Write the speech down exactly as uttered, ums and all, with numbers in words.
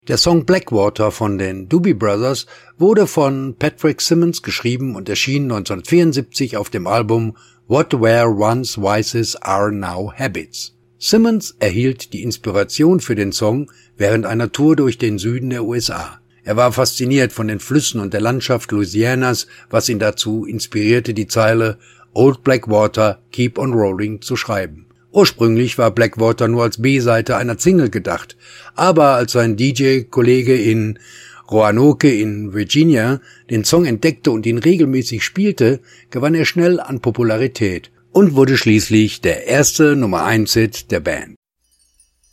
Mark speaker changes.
Speaker 1: Der Song Blackwater von den Doobie Brothers wurde von Patrick Simmons geschrieben und erschien neunzehnhundertvierundsiebzig auf dem Album What Were Once Vices Are Now Habits. Simmons erhielt die Inspiration für den Song während einer Tour durch den Süden der U S A. Er war fasziniert von den Flüssen und der Landschaft Louisianas, was ihn dazu inspirierte, die Zeile Old Blackwater, Keep on Rolling zu schreiben. Ursprünglich war Blackwater nur als B-Seite einer Single gedacht, aber als sein D J-Kollege in Roanoke in Virginia den Song entdeckte und ihn regelmäßig spielte, gewann er schnell an Popularität und wurde schließlich der erste Nummer eins Hit der Band.